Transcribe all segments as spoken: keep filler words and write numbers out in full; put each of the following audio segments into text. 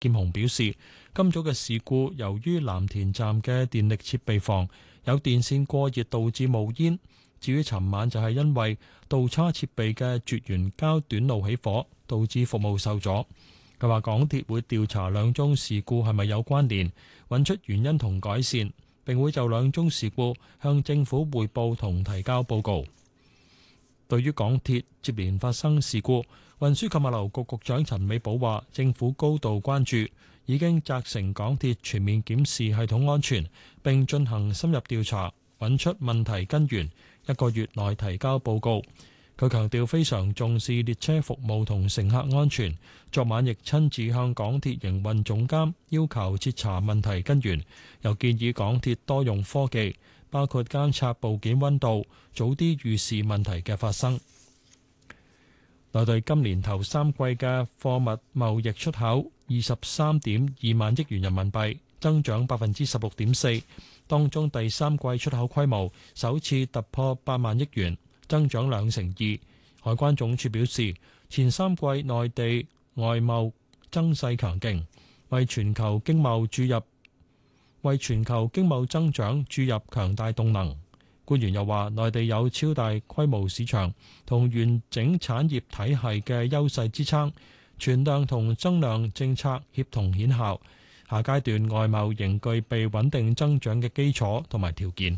劍雄表示，今早嘅事故由於藍田站嘅電力設備房有電線過熱導致冒煙，至於尋晚就係因為導叉設備嘅絕緣膠短路起火，導致服務受阻。佢話港鐵會調查兩宗事故係咪有關聯，揾出原因同改善，並會就兩宗事故向政府匯報同提交報告。對於港鐵接連發生事故，運輸及物流局局長陳美寶話：政府高度關注，已經責成港鐵全面檢視系統安全，並進行深入調查，揾出問題根源，一個月內提交報告。佢強調非常重視列車服務同乘客安全，昨晚亦親自向港鐵營運總監要求徹查問題根源，又建議港鐵多用科技，包括監測部件溫度，早啲預示問題嘅發生。內地今年頭三季嘅貨物貿易出口二十三點二萬億元人民幣，增長百分之十六點四，當中第三季出口規模首次突破八萬億元，增長兩成二。海關總署表示，前三季內地外貿增勢強勁，為全球經貿注入為全球經貿增長注入強大動能。官員又話，內地有超大規模市場同完整產業體系嘅優勢支撐，存量同增量政策協同顯效。下階段外貿仍具備穩定增長嘅基礎同埋條件。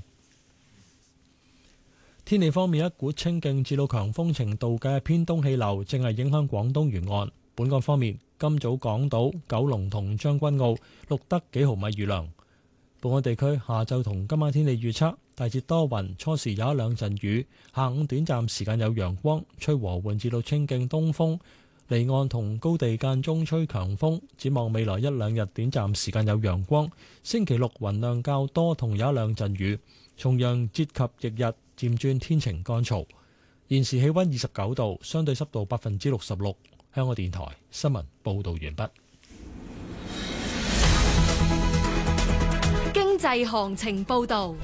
天氣方面，一股清勁至到強風程度嘅偏東氣流正係影響廣東沿岸。本港方面，今早港島、九龍同將軍澳錄得幾毫米雨量。本港地區下晝同今晚天氣預測，大致多雲，初時有一兩陣雨，下午短暫時間有陽光，吹和緩至到清勁東風，離岸同高地間中吹強風。展望未來一兩日短暫時間有陽光，星期六雲量較多同有一兩陣雨，重陽節及翌日漸轉天晴乾燥。現時氣溫二十九度，相對濕度百分之六十六。香港電台新聞報道完畢。 經濟行情報道。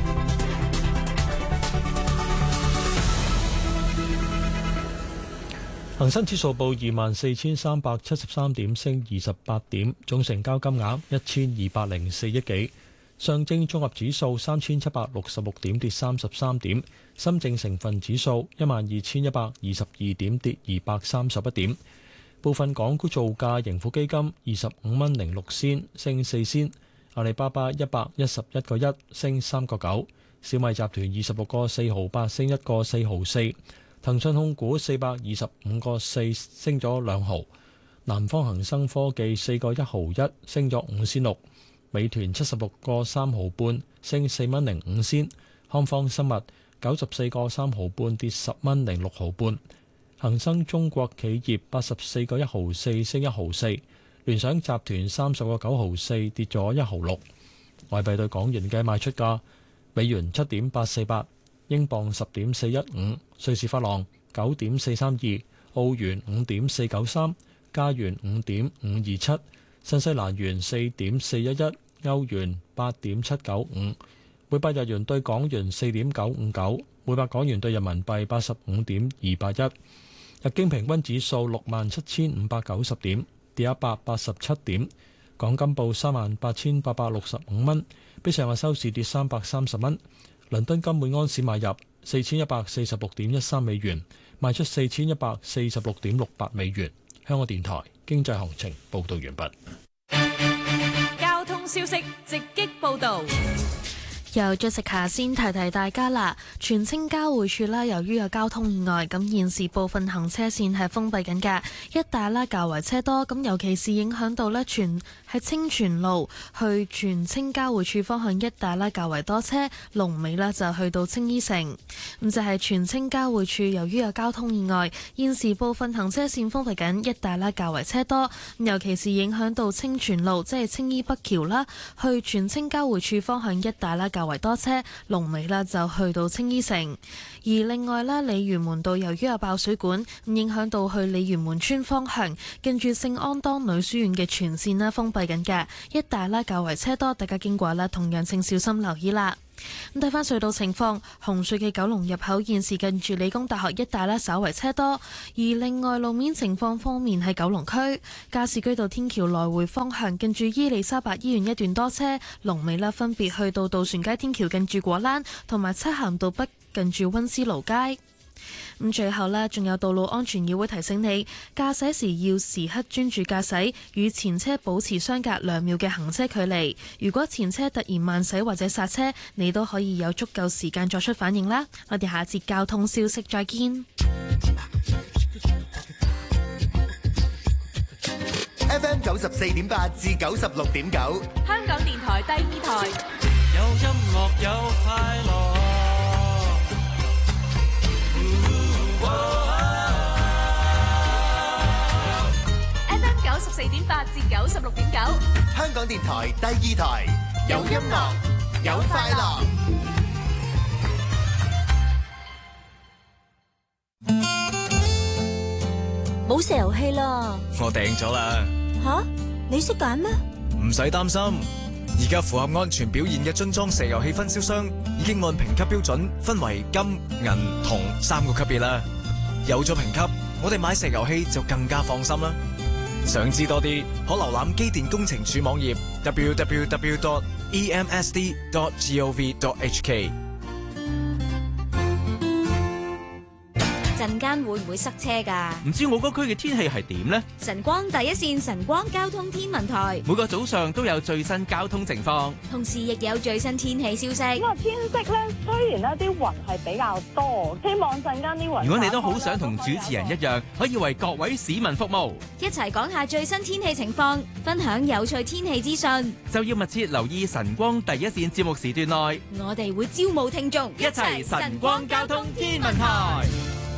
恒生指數報二萬四千三百七十三點，升二十八點，總成交金額一千二百零四億幾。上證綜合指數三千七百六十六點，跌三十三點。深證成分指數一萬二千一百二十二點，跌二百三十一點。部分港股造價，盈富基金二十五蚊零六仙，升四仙。阿里巴巴一百一十一個一，升三個九。小米集團二十六個四毫八，升一個四毫四。騰訊控股四百二十五個四，升咗兩毫。南方恒生科技四個一毫一，升咗五仙六。美團七十六個三毫半，升四蚊零五仙。康方生物九十四個三毫半，跌十蚊零六毫半。恒生中國企業八十四個一毫四，升一毫四。聯想集團三十個九毫四，跌咗一毫六。外幣對港元嘅賣出價：美元七點八四八，英鎊十點四一五，瑞士法郎九點四三二，澳元五點四九三，加元五點五二七，新西蘭元四點四一一，歐元八點七九五，每百日元對港元四點九五九，每百港元對人民幣八十五點二八一。日經平均指數六萬七千五百九十點，跌一百八十七點。港金報三萬八千八百六十五蚊，比上日收市跌三百三十蚊。倫敦金每安士買入四千一百四十六點一三美元，賣出四千一百四十六點六八美元。香港電台經濟行情報道完畢。 交通消息直擊報道。 由着食下先提提大家啦，荃青交匯處啦，由於有交通意外，咁現時部分行車線係封閉緊嘅，一帶啦較為車多，咁尤其是影響到咧荃喺清泉路去荃青交匯處方向一帶啦較為多車，龍尾啦就去到青衣城。咁就係荃青交匯處，由於有交通意外，現時部分行車線封閉緊，一帶啦較為車多，咁尤其是影響到清泉路，即係青衣北橋啦，去荃青交匯處方向一帶啦較為多車，龍尾啦就去到青衣城。而另外咧，鯉魚門道由於有爆水管，影響到去鯉魚門村方向，跟住聖安當女書院嘅全線啦封閉緊嘅，一帶啦較為車多，大家經過啦同樣請小心留意啦。 咁睇翻隧道情況，紅隧嘅九龍入口現時近住理工大學一帶啦，稍為車多。而另外路面情況方面，喺九龍區加士居道天橋來回方向，近住伊利沙伯醫院一段多車，龍尾啦分別去到渡船街天橋近住果欄，同埋漆咸道北近住溫思勞街。咁最後呢，仲有道路安全議會提醒你，駕駛時要時刻專注駕駛，與前車保持相隔兩秒嘅行車距離。如果前車突然慢駛或者剎車，你都可以有足夠時間作出反應啦。我哋下節交通消息再見。 F M 九十四點八至九十六點九， 香港電台第二台。 有音樂有快樂。 F M 九十四點八至九十六點九， 香港電台第二台，有音樂有快樂。 冇石油氣啦， 我訂咗啦。 吓？你識揀咩？ 唔使擔心，而家符合安全表現嘅樽裝石油氣分銷商已經按評級標準分為金、銀、銅三個級別啦。有咗評級，我哋買石油氣就更加放心啦。想知多啲，可瀏覽機電工程署網頁 double-u double-u double-u dot e m s d dot gov dot h k。 陣間會唔會塞車㗎？ 唔知我嗰區嘅天氣係點呢？ 晨光第一線晨光交通天文台每個早上都有最新交通情況， 同時亦有最新天氣消息。 因為天色咧，雖然咧啲雲係比較多，希望陣間啲雲。 如果你都好想同主持人一樣，可以為各位市民服務， 一齊講下最新天氣情況，分享有趣天氣資訊， 就要密切留意晨光第一線節目時段內， 我哋會招募聽眾， 一齊晨光交通天文台。